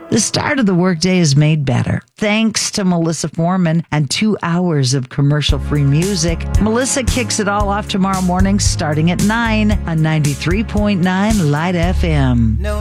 The start of the workday is made better thanks to Melissa Foreman and 2 hours of commercial-free music. Melissa kicks it all off tomorrow morning starting at 9 on 93.9 Light FM.